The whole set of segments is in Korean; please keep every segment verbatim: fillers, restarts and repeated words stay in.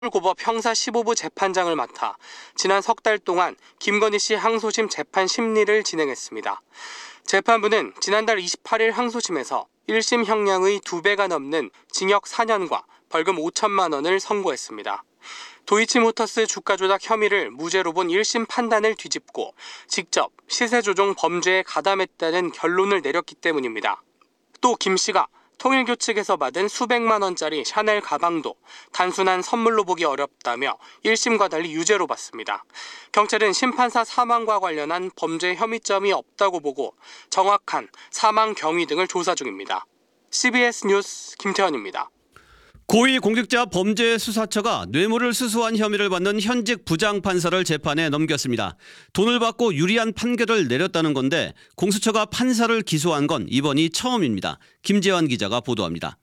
서울고법 형사 십오 부 재판장을 맡아 지난 석 달 동안 김건희 씨 항소심 재판 심리를 진행했습니다. 재판부는 지난달 이십팔 일 항소심에서 일 심 형량의 두 배가 넘는 징역 사 년과 벌금 오천만 원을 선고했습니다. 도이치모터스 주가 조작 혐의를 무죄로 본 일 심 판단을 뒤집고 직접 시세 조종 범죄에 가담했다는 결론을 내렸기 때문입니다. 또 김 씨가 통일교 측에서 받은 수백만 원짜리 샤넬 가방도 단순한 선물로 보기 어렵다며 일 심과 달리 유죄로 봤습니다. 경찰은 심판사 사망과 관련한 범죄 혐의점이 없다고 보고 정확한 사망 경위 등을 조사 중입니다. 씨비에스 뉴스 김태현입니다. 고위공직자범죄수사처가 뇌물을 수수한 혐의를 받는 현직 부장판사를 재판에 넘겼습니다. 돈을 받고 유리한 판결을 내렸다는 건데 공수처가 판사를 기소한 건 이번이 처음입니다. 김재환 기자가 보도합니다.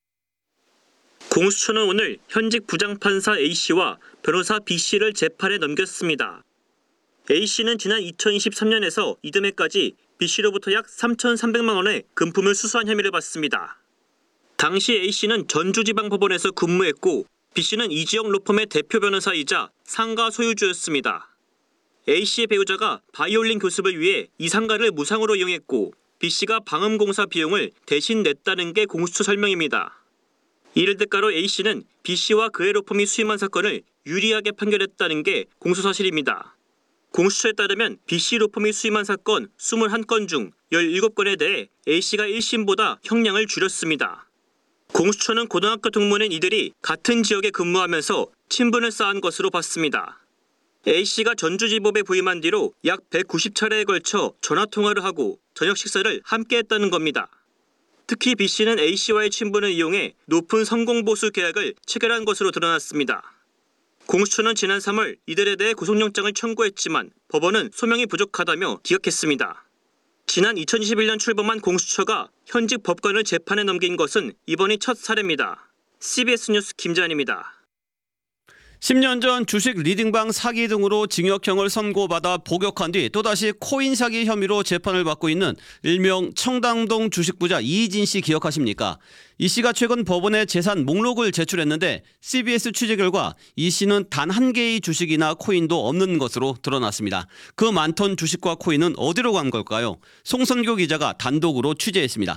공수처는 오늘 현직 부장판사 A씨와 변호사 B씨를 재판에 넘겼습니다. A씨는 지난 이천이십삼 년에서 이듬해까지 B씨로부터 약 삼천삼백만 원의 금품을 수수한 혐의를 받습니다. 당시 A씨는 전주지방법원에서 근무했고 B씨는 이지영 로펌의 대표 변호사이자 상가 소유주였습니다. A씨의 배우자가 바이올린 교습을 위해 이 상가를 무상으로 이용했고 B씨가 방음공사 비용을 대신 냈다는 게 공수처 설명입니다. 이를 대가로 A씨는 B씨와 그의 로펌이 수임한 사건을 유리하게 판결했다는 게 공소 사실입니다. 공수처에 따르면 B씨 로펌이 수임한 사건 이십일 건 중 열일곱 건에 대해 A씨가 일 심보다 형량을 줄였습니다. 공수처는 고등학교 동문인 이들이 같은 지역에 근무하면서 친분을 쌓은 것으로 봤습니다. A씨가 전주지법에 부임한 뒤로 약 백구십 차례에 걸쳐 전화통화를 하고 저녁 식사를 함께 했다는 겁니다. 특히 B씨는 A씨와의 친분을 이용해 높은 성공보수 계약을 체결한 것으로 드러났습니다. 공수처는 지난 삼월 이들에 대해 구속영장을 청구했지만 법원은 소명이 부족하다며 기각했습니다. 지난 이천이십일 년 출범한 공수처가 현직 법관을 재판에 넘긴 것은 이번이 첫 사례입니다. 씨비에스 뉴스 김재환입니다. 십 년 전 주식 리딩방 사기 등으로 징역형을 선고받아 복역한 뒤 또다시 코인 사기 혐의로 재판을 받고 있는 일명 청담동 주식부자 이진 씨 기억하십니까? 이 씨가 최근 법원에 재산 목록을 제출했는데 씨비에스 취재 결과 이 씨는 단 한 개의 주식이나 코인도 없는 것으로 드러났습니다. 그 많던 주식과 코인은 어디로 간 걸까요? 송선교 기자가 단독으로 취재했습니다.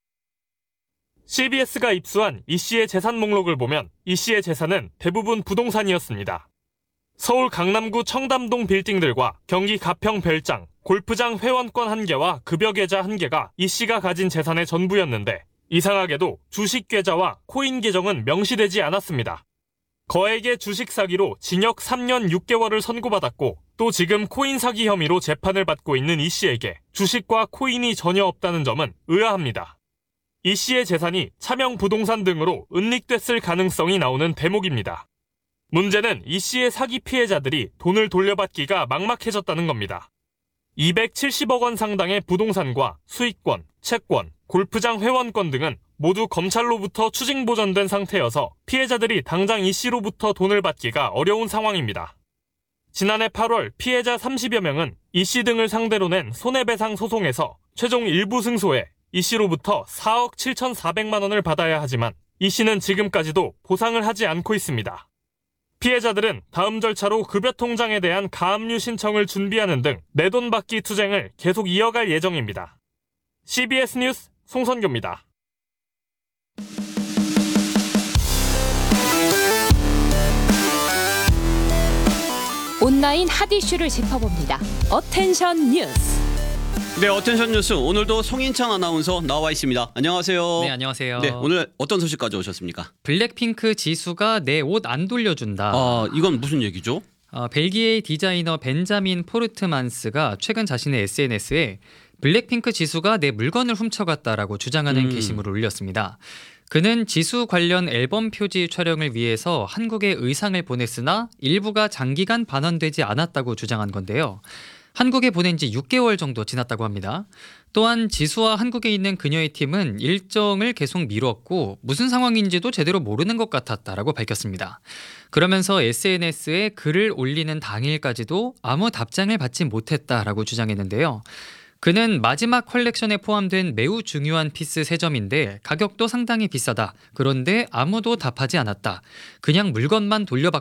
씨비에스가 입수한 이 씨의 재산 목록을 보면 이 씨의 재산은 대부분 부동산이었습니다. 서울 강남구 청담동 빌딩들과 경기 가평 별장, 골프장 회원권 한 개와 급여 계좌 한 개가 이 씨가 가진 재산의 전부였는데 이상하게도 주식 계좌와 코인 계정은 명시되지 않았습니다. 거액의 주식 사기로 징역 삼 년 육 개월을 선고받았고 또 지금 코인 사기 혐의로 재판을 받고 있는 이 씨에게 주식과 코인이 전혀 없다는 점은 의아합니다. 이 씨의 재산이 차명 부동산 등으로 은닉됐을 가능성이 나오는 대목입니다. 문제는 이 씨의 사기 피해자들이 돈을 돌려받기가 막막해졌다는 겁니다. 이백칠십억 원 상당의 부동산과 수익권, 채권, 골프장 회원권 등은 모두 검찰로부터 추징 보전된 상태여서 피해자들이 당장 이 씨로부터 돈을 받기가 어려운 상황입니다. 지난해 팔월 피해자 삼십여 명은 이 씨 등을 상대로 낸 손해배상 소송에서 최종 일부 승소해 이 씨로부터 사억 칠천사백만 원을 받아야 하지만 이 씨는 지금까지도 보상을 하지 않고 있습니다. 피해자들은 다음 절차로 급여 통장에 대한 가압류 신청을 준비하는 등 내돈받기 투쟁을 계속 이어갈 예정입니다. 씨비에스 뉴스 송선교입니다. 온라인 핫 이슈를 짚어봅니다. 어텐션 뉴스. 네, 어텐션 뉴스 오늘도 송인창 아나운서 나와 있습니다. 안녕하세요. 네, 안녕하세요. 네, 오늘 어떤 소식 가져오셨습니까? 블랙핑크 지수가 내 옷 안 돌려준다. 아, 이건 무슨 얘기죠? 어, 벨기에의 디자이너 벤자민 포르트만스가 최근 자신의 에스엔에스에 블랙핑크 지수가 내 물건을 훔쳐갔다라고 주장하는 음. 게시물을 올렸습니다. 그는 지수 관련 앨범 표지 촬영을 위해서 한국에 의상을 보냈으나 일부가 장기간 반환되지 않았다고 주장한 건데요. 한국에 보낸 지 육 개월 정도 지났다고 합니다. 또한 지수와 한국에 있는 그녀의 팀은 일정을 계속 미뤘고 무슨 상황인지도 제대로 모르는 것 같았다라고 밝혔습니다. 그러면서 에스엔에스에 글을 올리는 당일까지도 아무 답장을 받지 못했다라고 주장했는데요. 그는 마지막 컬렉션에 포함된 매우 중요한 피스 세 점인데 가격도 상당히 비싸다. 그런데 아무도 답하지 않았다. 그냥 물건만 돌려받고